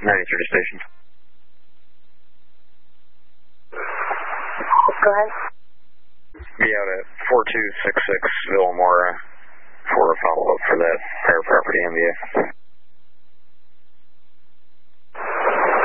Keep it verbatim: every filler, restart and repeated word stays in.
ninety-three to station. Go ahead. Be out at four two six six Villamora for a follow-up for that pair